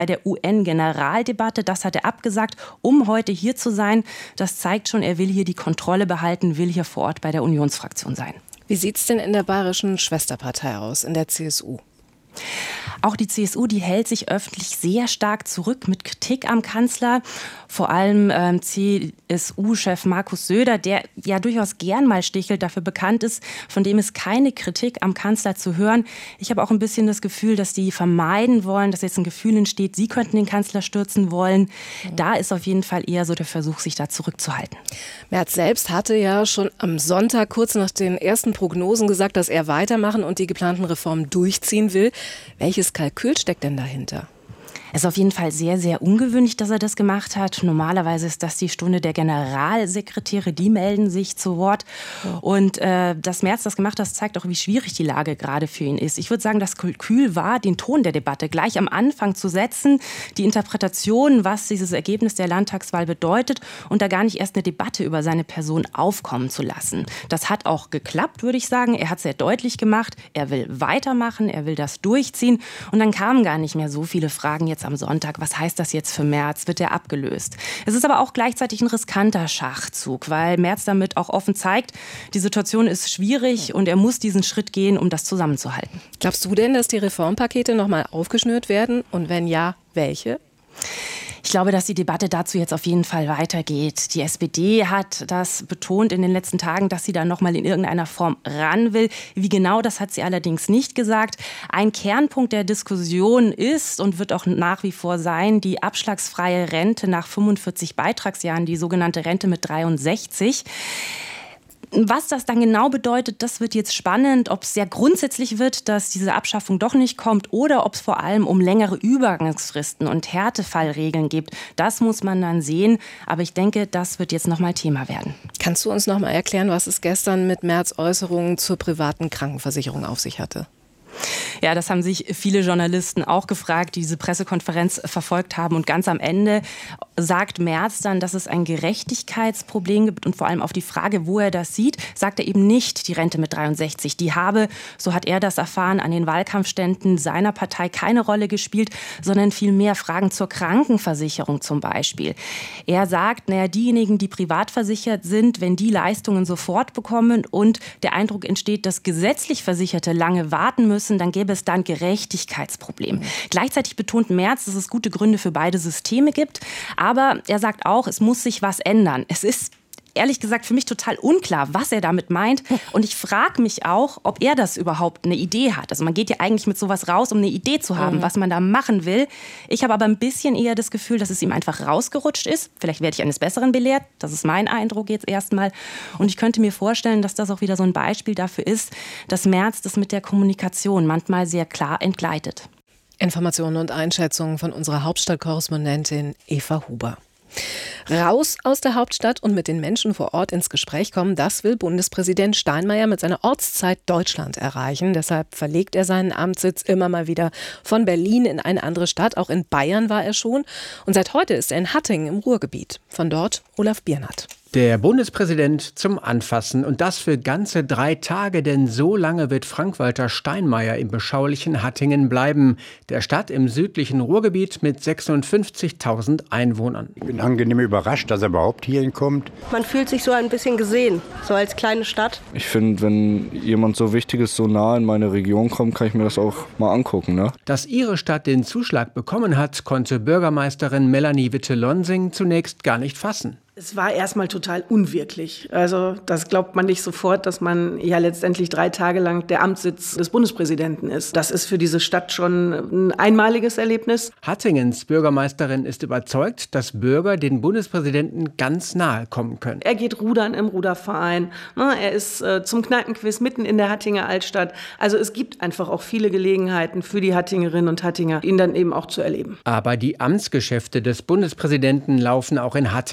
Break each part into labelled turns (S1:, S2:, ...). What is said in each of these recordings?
S1: bei der UN-Generaldebatte. Das hat er abgesagt, um heute hier zu sein. Das zeigt schon, er will hier die Kontrolle behalten, will hier vor Ort bei der Unionsfraktion sein.
S2: Wie sieht es denn in der bayerischen Schwesterpartei aus, in der CSU?
S1: Auch die CSU, die hält sich öffentlich sehr stark zurück mit Kritik am Kanzler. Vor allem CSU-Chef Markus Söder, der ja durchaus gern mal stichelt, dafür bekannt ist, von dem ist keine Kritik am Kanzler zu hören. Ich habe auch ein bisschen das Gefühl, dass die vermeiden wollen, dass jetzt ein Gefühl entsteht, sie könnten den Kanzler stürzen wollen. Da ist auf jeden Fall eher so der Versuch, sich da zurückzuhalten.
S2: Merz selbst hatte ja schon am Sonntag kurz nach den ersten Prognosen gesagt, dass er weitermachen und die geplanten Reformen durchziehen will. Welches Kalkül steckt denn dahinter?
S1: Es ist auf jeden Fall sehr, sehr ungewöhnlich, dass er das gemacht hat. Normalerweise ist das die Stunde der Generalsekretäre, die melden sich zu Wort. Und dass Merz das gemacht hat, zeigt auch, wie schwierig die Lage gerade für ihn ist. Ich würde sagen, das Kalkül war, den Ton der Debatte gleich am Anfang zu setzen, die Interpretation, was dieses Ergebnis der Landtagswahl bedeutet und da gar nicht erst eine Debatte über seine Person aufkommen zu lassen. Das hat auch geklappt, würde ich sagen. Er hat sehr deutlich gemacht, er will weitermachen, er will das durchziehen. Und dann kamen gar nicht mehr so viele Fragen jetzt am Sonntag. Was heißt das jetzt für Merz? Wird er abgelöst? Es ist aber auch gleichzeitig ein riskanter Schachzug, weil Merz damit auch offen zeigt, die Situation ist schwierig und er muss diesen Schritt gehen, um das zusammenzuhalten.
S2: Glaubst du denn, dass die Reformpakete nochmal aufgeschnürt werden? Und wenn ja, welche?
S1: Ich glaube, dass die Debatte dazu jetzt auf jeden Fall weitergeht. Die SPD hat das betont in den letzten Tagen, dass sie da noch mal in irgendeiner Form ran will. Wie genau, das hat sie allerdings nicht gesagt. Ein Kernpunkt der Diskussion ist und wird auch nach wie vor sein, die abschlagsfreie Rente nach 45 Beitragsjahren, die sogenannte Rente mit 63. Was das dann genau bedeutet, das wird jetzt spannend, ob es sehr grundsätzlich wird, dass diese Abschaffung doch nicht kommt oder ob es vor allem um längere Übergangsfristen und Härtefallregeln geht. Das muss man dann sehen, aber ich denke, das wird jetzt nochmal Thema werden.
S2: Kannst du uns nochmal erklären, was es gestern mit Merz' Äußerungen zur privaten Krankenversicherung auf sich hatte?
S1: Ja, das haben sich viele Journalisten auch gefragt, die diese Pressekonferenz verfolgt haben. Und ganz am Ende sagt Merz dann, dass es ein Gerechtigkeitsproblem gibt. Und vor allem auf die Frage, wo er das sieht, sagt er eben nicht die Rente mit 63. Die habe, so hat er das erfahren, an den Wahlkampfständen seiner Partei keine Rolle gespielt, sondern vielmehr Fragen zur Krankenversicherung zum Beispiel. Er sagt, diejenigen, die privat versichert sind, wenn die Leistungen sofort bekommen und der Eindruck entsteht, dass gesetzlich Versicherte lange warten müssen, dann gäbe es da ein Gerechtigkeitsproblem. Gleichzeitig betont Merz, dass es gute Gründe für beide Systeme gibt. Aber er sagt auch, es muss sich was ändern. Es ist ehrlich gesagt für mich total unklar, was er damit meint. Und ich frage mich auch, ob er das überhaupt eine Idee hat. Also man geht ja eigentlich mit sowas raus, um eine Idee zu haben, was man da machen will. Ich habe aber ein bisschen eher das Gefühl, dass es ihm einfach rausgerutscht ist. Vielleicht werde ich eines Besseren belehrt. Das ist mein Eindruck jetzt erstmal. Und ich könnte mir vorstellen, dass das auch wieder so ein Beispiel dafür ist, dass Merz das mit der Kommunikation manchmal sehr klar entgleitet.
S2: Informationen und Einschätzungen von unserer Hauptstadtkorrespondentin Eva Huber. Raus aus der Hauptstadt und mit den Menschen vor Ort ins Gespräch kommen, das will Bundespräsident Steinmeier mit seiner Ortszeit Deutschland erreichen. Deshalb verlegt er seinen Amtssitz immer mal wieder von Berlin in eine andere Stadt. Auch in Bayern war er schon. Und seit heute ist er in Hattingen im Ruhrgebiet. Von dort Olaf Biernat.
S3: Der Bundespräsident zum Anfassen und das für ganze 3 Tage, denn so lange wird Frank-Walter Steinmeier im beschaulichen Hattingen bleiben, der Stadt im südlichen Ruhrgebiet mit 56.000 Einwohnern.
S4: Ich bin angenehm überrascht, dass er überhaupt hierhin kommt.
S5: Man fühlt sich so ein bisschen gesehen, so als kleine Stadt.
S6: Ich finde, wenn jemand so Wichtiges so nah in meine Region kommt, kann ich mir das auch mal angucken. Ne?
S3: Dass ihre Stadt den Zuschlag bekommen hat, konnte Bürgermeisterin Melanie Witte-Lonsing zunächst gar nicht fassen.
S7: Es war erstmal total unwirklich. Also das glaubt man nicht sofort, dass man ja letztendlich 3 Tage lang der Amtssitz des Bundespräsidenten ist. Das ist für diese Stadt schon ein einmaliges Erlebnis.
S3: Hattingens Bürgermeisterin ist überzeugt, dass Bürger den Bundespräsidenten ganz nahe kommen können.
S7: Er geht rudern im Ruderverein. Er ist zum Kneipenquiz mitten in der Hattinger Altstadt. Also es gibt einfach auch viele Gelegenheiten für die Hattingerinnen und Hattinger, ihn dann eben auch zu erleben.
S3: Aber die Amtsgeschäfte des Bundespräsidenten laufen auch in Hattingen weiter.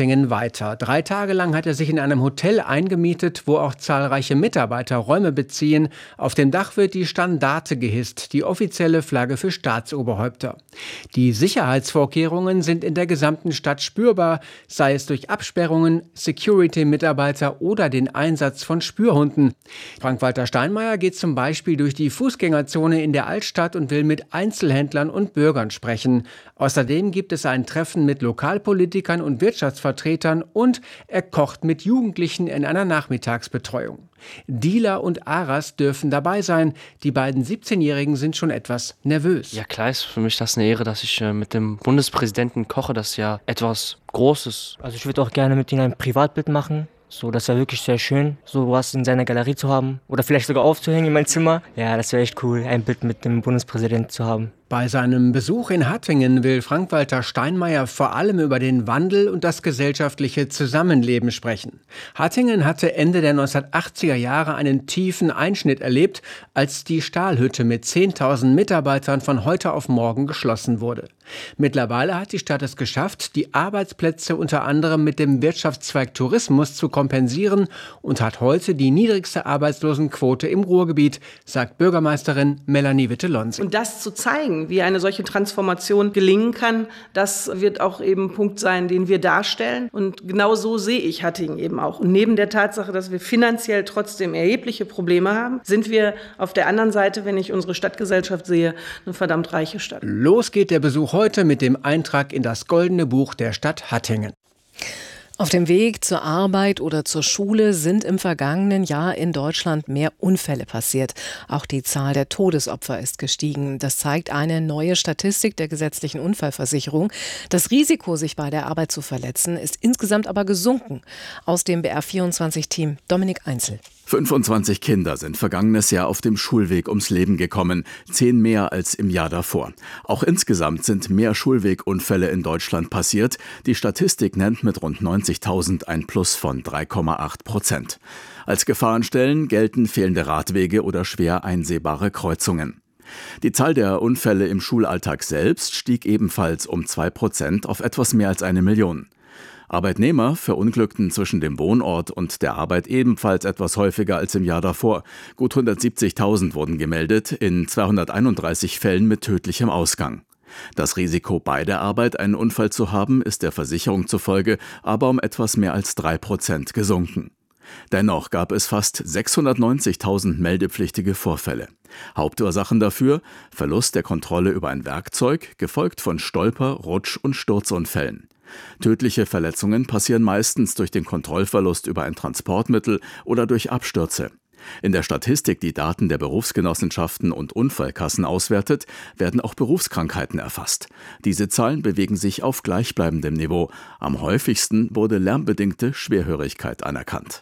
S3: weiter. 3 Tage lang hat er sich in einem Hotel eingemietet, wo auch zahlreiche Mitarbeiter Räume beziehen. Auf dem Dach wird die Standarte gehisst, die offizielle Flagge für Staatsoberhäupter. Die Sicherheitsvorkehrungen sind in der gesamten Stadt spürbar, sei es durch Absperrungen, Security-Mitarbeiter oder den Einsatz von Spürhunden. Frank-Walter Steinmeier geht zum Beispiel durch die Fußgängerzone in der Altstadt und will mit Einzelhändlern und Bürgern sprechen. Außerdem gibt es ein Treffen mit Lokalpolitikern und Wirtschaftsvertretern und er kocht mit Jugendlichen in einer Nachmittagsbetreuung. Dealer und Aras dürfen dabei sein. Die beiden 17-Jährigen sind schon etwas nervös.
S8: Ja, klar ist für mich das eine Ehre, dass ich mit dem Bundespräsidenten koche. Das ist ja etwas Großes.
S9: Also ich würde auch gerne mit ihm ein Privatbild machen. So, das wäre wirklich sehr schön, sowas in seiner Galerie zu haben oder vielleicht sogar aufzuhängen in mein Zimmer. Ja, das wäre echt cool, ein Bild mit dem Bundespräsidenten zu haben.
S3: Bei seinem Besuch in Hattingen will Frank-Walter Steinmeier vor allem über den Wandel und das gesellschaftliche Zusammenleben sprechen. Hattingen hatte Ende der 1980er Jahre einen tiefen Einschnitt erlebt, als die Stahlhütte mit 10.000 Mitarbeitern von heute auf morgen geschlossen wurde. Mittlerweile hat die Stadt es geschafft, die Arbeitsplätze unter anderem mit dem Wirtschaftszweig Tourismus zu kompensieren und hat heute die niedrigste Arbeitslosenquote im Ruhrgebiet, sagt Bürgermeisterin Melanie Witte-Lonsing.
S7: Und das zu zeigen, wie eine solche Transformation gelingen kann, das wird auch eben ein Punkt sein, den wir darstellen. Und genau so sehe ich Hattingen eben auch. Und neben der Tatsache, dass wir finanziell trotzdem erhebliche Probleme haben, sind wir auf der anderen Seite, wenn ich unsere Stadtgesellschaft sehe, eine verdammt reiche Stadt.
S3: Los geht der Besuch heute mit dem Eintrag in das Goldene Buch der Stadt Hattingen.
S2: Auf dem Weg zur Arbeit oder zur Schule sind im vergangenen Jahr in Deutschland mehr Unfälle passiert. Auch die Zahl der Todesopfer ist gestiegen. Das zeigt eine neue Statistik der gesetzlichen Unfallversicherung. Das Risiko, sich bei der Arbeit zu verletzen, ist insgesamt aber gesunken. Aus dem BR24-Team Dominik Einzel.
S10: 25 Kinder sind vergangenes Jahr auf dem Schulweg ums Leben gekommen, 10 mehr als im Jahr davor. Auch insgesamt sind mehr Schulwegunfälle in Deutschland passiert. Die Statistik nennt mit rund 90.000 ein Plus von 3,8%. Als Gefahrenstellen gelten fehlende Radwege oder schwer einsehbare Kreuzungen. Die Zahl der Unfälle im Schulalltag selbst stieg ebenfalls um 2% auf etwas mehr als 1 Million. Arbeitnehmer verunglückten zwischen dem Wohnort und der Arbeit ebenfalls etwas häufiger als im Jahr davor. Gut 170.000 wurden gemeldet, in 231 Fällen mit tödlichem Ausgang. Das Risiko, bei der Arbeit einen Unfall zu haben, ist der Versicherung zufolge aber um etwas mehr als 3% gesunken. Dennoch gab es fast 690.000 meldepflichtige Vorfälle. Hauptursachen dafür: Verlust der Kontrolle über ein Werkzeug, gefolgt von Stolper-, Rutsch- und Sturzunfällen. Tödliche Verletzungen passieren meistens durch den Kontrollverlust über ein Transportmittel oder durch Abstürze. In der Statistik, die Daten der Berufsgenossenschaften und Unfallkassen auswertet, werden auch Berufskrankheiten erfasst. Diese Zahlen bewegen sich auf gleichbleibendem Niveau. Am häufigsten wurde lärmbedingte Schwerhörigkeit anerkannt.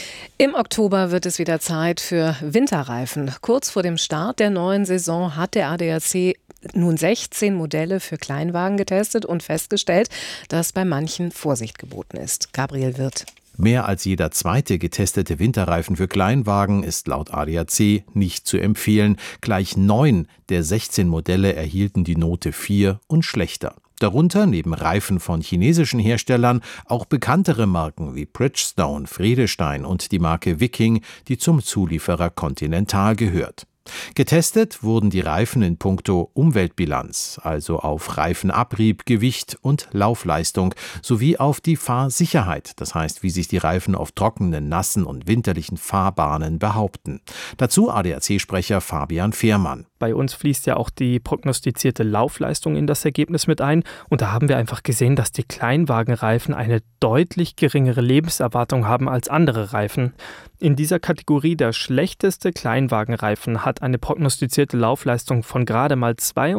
S2: Im Oktober wird es wieder Zeit für Winterreifen. Kurz vor dem Start der neuen Saison hat der ADAC nun 16 Modelle für Kleinwagen getestet und festgestellt, dass bei manchen Vorsicht geboten ist. Gabriel Wirth.
S11: Mehr als jeder zweite getestete Winterreifen für Kleinwagen ist laut ADAC nicht zu empfehlen. Gleich 9 der 16 Modelle erhielten die Note 4 und schlechter. Darunter neben Reifen von chinesischen Herstellern auch bekanntere Marken wie Bridgestone, Vredestein und die Marke Viking, die zum Zulieferer Continental gehört. Getestet wurden die Reifen in puncto Umweltbilanz, also auf Reifenabrieb, Gewicht und Laufleistung, sowie auf die Fahrsicherheit, das heißt, wie sich die Reifen auf trockenen, nassen und winterlichen Fahrbahnen behaupten. Dazu ADAC-Sprecher Fabian Fehrmann.
S12: Bei uns fließt ja auch die prognostizierte Laufleistung in das Ergebnis mit ein. Und da haben wir einfach gesehen, dass die Kleinwagenreifen eine deutlich geringere Lebenserwartung haben als andere Reifen. In dieser Kategorie der schlechteste Kleinwagenreifen hat eine prognostizierte Laufleistung von gerade mal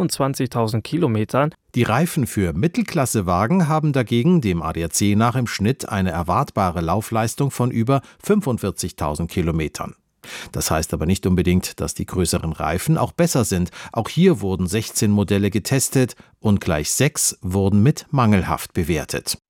S12: 22.000 Kilometern.
S11: Die Reifen für Mittelklassewagen haben dagegen dem ADAC nach im Schnitt eine erwartbare Laufleistung von über 45.000 Kilometern. Das heißt aber nicht unbedingt, dass die größeren Reifen auch besser sind. Auch hier wurden 16 Modelle getestet und gleich 6 wurden mit mangelhaft bewertet.